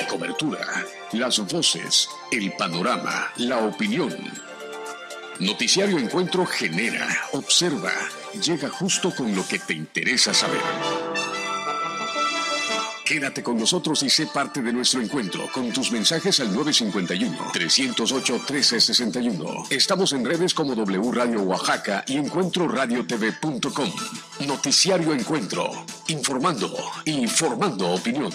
cobertura, las voces, el panorama, la opinión. Noticiario Encuentro genera, observa, llega justo con lo que te interesa saber. Quédate con nosotros y sé parte de nuestro encuentro con tus mensajes al 951-308-1361. Estamos en redes como W Radio Oaxaca y EncuentroRadioTV.com. Noticiario Encuentro, informando y formando opinión.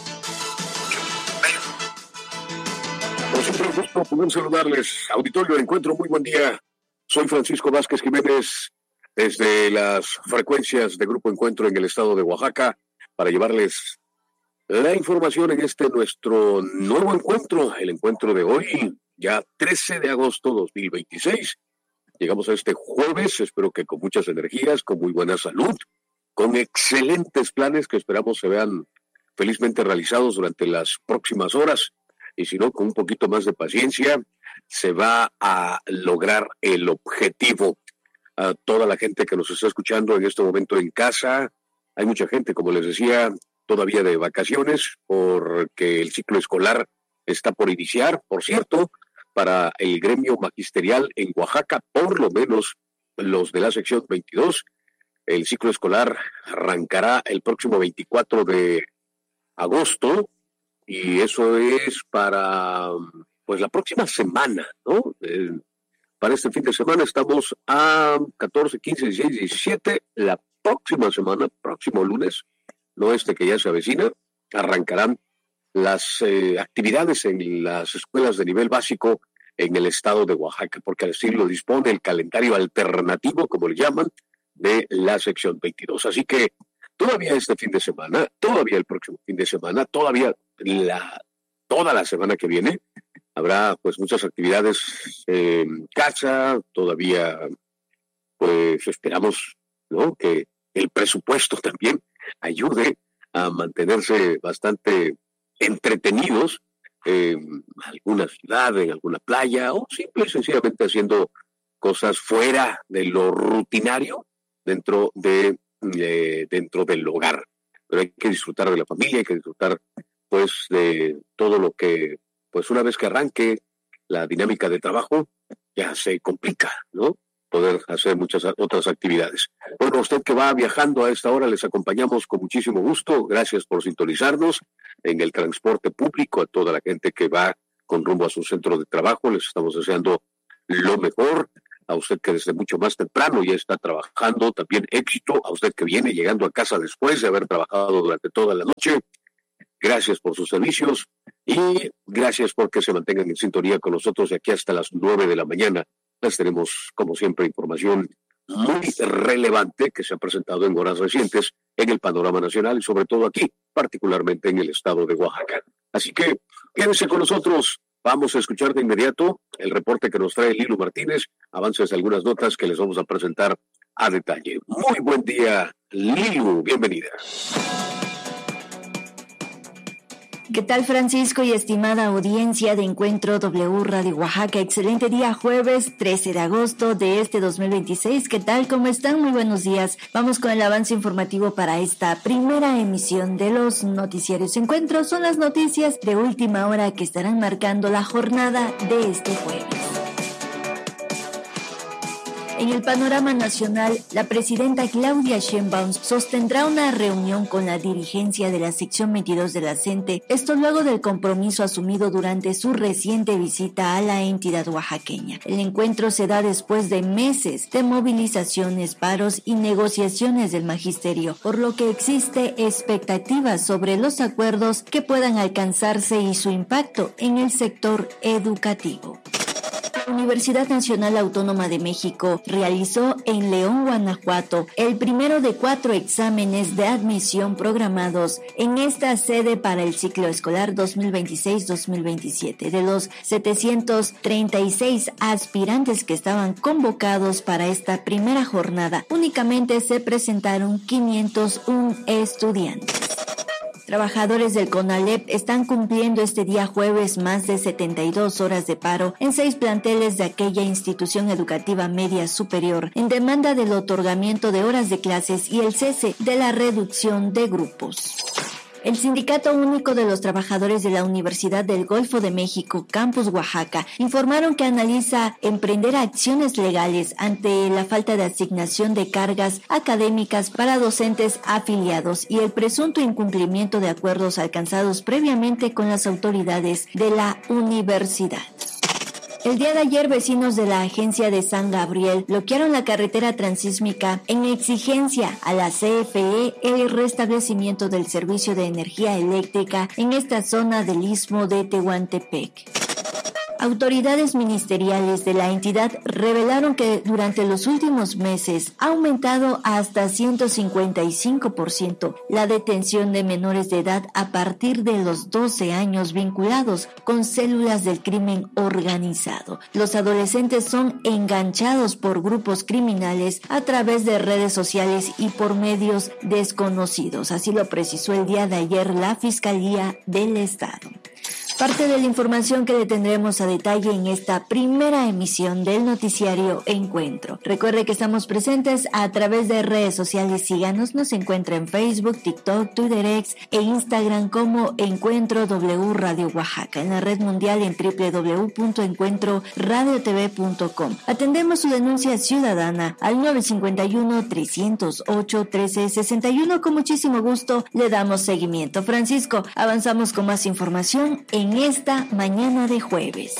Como siempre, un gusto poder saludarles. Auditorio de Encuentro, muy buen día. Soy Francisco Vázquez Jiménez, desde las frecuencias de Grupo Encuentro en el estado de Oaxaca, para llevarles la información en este nuestro nuevo encuentro, el encuentro de hoy, ya 13 de agosto 2026. Llegamos a este jueves, espero que con muchas energías, con muy buena salud, con excelentes planes que esperamos se vean felizmente realizados durante las próximas horas. Y si no, con un poquito más de paciencia, se va a lograr el objetivo. A toda la gente que nos está escuchando en este momento en casa, hay mucha gente, como les decía, todavía de vacaciones, porque el ciclo escolar está por iniciar. Por cierto, para el gremio magisterial en Oaxaca, por lo menos los de la sección 22, el ciclo escolar arrancará el próximo 24 de agosto, y eso es para pues la próxima semana, ¿no? Para este fin de semana estamos a 14, 15, 16, 17, la próxima semana, próximo lunes, no este que ya se avecina, arrancarán las actividades en las escuelas de nivel básico en el estado de Oaxaca, porque así lo dispone el calendario alternativo, como le llaman, de la sección 22. Así que todavía este fin de semana, todavía el próximo fin de semana, todavía toda la semana que viene, habrá pues muchas actividades en casa, todavía pues esperamos, ¿no?, que el presupuesto también ayude a mantenerse bastante entretenidos en alguna ciudad, en alguna playa, o simple y sencillamente haciendo cosas fuera de lo rutinario dentro del hogar. Pero hay que disfrutar de la familia, hay que disfrutar pues de todo lo que, pues una vez que arranque la dinámica de trabajo, ya se complica, ¿no?, poder hacer muchas otras actividades. Bueno, usted que va viajando a esta hora, les acompañamos con muchísimo gusto. Gracias por sintonizarnos en el transporte público. A toda la gente que va con rumbo a su centro de trabajo, les estamos deseando lo mejor. A usted que desde mucho más temprano ya está trabajando, también éxito. A usted que viene llegando a casa después de haber trabajado durante toda la noche, gracias por sus servicios y gracias porque se mantengan en sintonía con nosotros de aquí hasta las 9 de la mañana. Les tenemos, como siempre, información muy relevante que se ha presentado en horas recientes en el panorama nacional y sobre todo aquí, particularmente en el estado de Oaxaca. Así que quédense con nosotros. Vamos a escuchar de inmediato el reporte que nos trae Lilu Martínez, avances de algunas notas que les vamos a presentar a detalle. Muy buen día, Lilu, bienvenida. ¿Qué tal, Francisco y estimada audiencia de Encuentro W Radio Oaxaca? Excelente día, jueves 13 de agosto de este 2026. ¿Qué tal? ¿Cómo están? Muy buenos días. Vamos con el avance informativo para esta primera emisión de los noticiarios Encuentro. Son las noticias de última hora que estarán marcando la jornada de este jueves. En el panorama nacional, la presidenta Claudia Sheinbaum sostendrá una reunión con la dirigencia de la sección 22 de la CENTE, esto luego del compromiso asumido durante su reciente visita a la entidad oaxaqueña. El encuentro se da después de meses de movilizaciones, paros y negociaciones del magisterio, por lo que existe expectativas sobre los acuerdos que puedan alcanzarse y su impacto en el sector educativo. La Universidad Nacional Autónoma de México realizó en León, Guanajuato, el primero de 4 exámenes de admisión programados en esta sede para el ciclo escolar 2026-2027. De los 736 aspirantes que estaban convocados para esta primera jornada, únicamente se presentaron 501 estudiantes. Trabajadores del CONALEP están cumpliendo este día jueves más de 72 horas de paro en 6 planteles de aquella institución educativa media superior en demanda del otorgamiento de horas de clases y el cese de la reducción de grupos. El Sindicato Único de los Trabajadores de la Universidad del Golfo de México, Campus Oaxaca, informaron que analiza emprender acciones legales ante la falta de asignación de cargas académicas para docentes afiliados y el presunto incumplimiento de acuerdos alcanzados previamente con las autoridades de la universidad. El día de ayer, vecinos de la agencia de San Gabriel bloquearon la carretera transísmica en exigencia a la CFE el restablecimiento del servicio de energía eléctrica en esta zona del Istmo de Tehuantepec. Autoridades ministeriales de la entidad revelaron que durante los últimos meses ha aumentado hasta 155% la detención de menores de edad a partir de los 12 años vinculados con células del crimen organizado. Los adolescentes son enganchados por grupos criminales a través de redes sociales y por medios desconocidos. Así lo precisó el día de ayer la Fiscalía del Estado. Parte de la información que le tendremos a detalle en esta primera emisión del noticiario Encuentro. Recuerde que estamos presentes a través de redes sociales. Síganos, nos encuentra en Facebook, TikTok, Twitter X e Instagram como Encuentro W Radio Oaxaca. En la red mundial en www.encuentroradiotv.com. Atendemos su denuncia ciudadana al 951-308-1361. Con muchísimo gusto le damos seguimiento. Francisco, avanzamos con más información en esta mañana de jueves.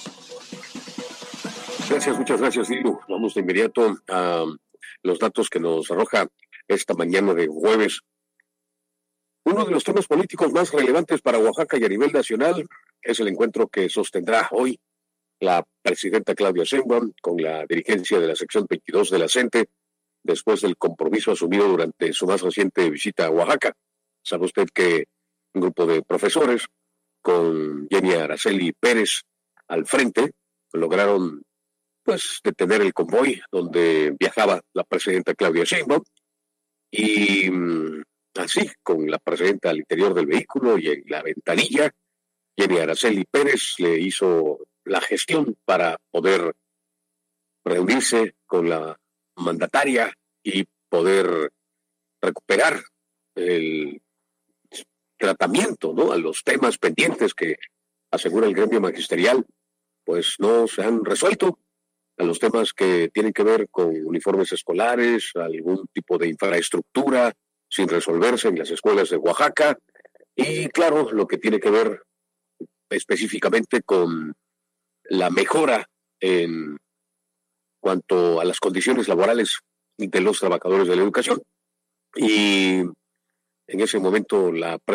Gracias, muchas gracias, Diego. Vamos de inmediato a los datos que nos arroja esta mañana de jueves. Uno de los temas políticos más relevantes para Oaxaca y a nivel nacional es el encuentro que sostendrá hoy la presidenta Claudia Sheinbaum con la dirigencia de la sección 22 de la CENTE después del compromiso asumido durante su más reciente visita a Oaxaca. Sabe usted que un grupo de profesores con Jenny Araceli Pérez al frente, lograron detener el convoy donde viajaba la presidenta Claudia Sheinbaum y así, con la presidenta al interior del vehículo y en la ventanilla, Jenny Araceli Pérez le hizo la gestión para poder reunirse con la mandataria y poder recuperar el tratamiento, ¿no?, a los temas pendientes que asegura el gremio magisterial, pues no se han resuelto, a los temas que tienen que ver con uniformes escolares, algún tipo de infraestructura sin resolverse en las escuelas de Oaxaca, y claro, lo que tiene que ver específicamente con la mejora en cuanto a las condiciones laborales de los trabajadores de la educación. Y en ese momento la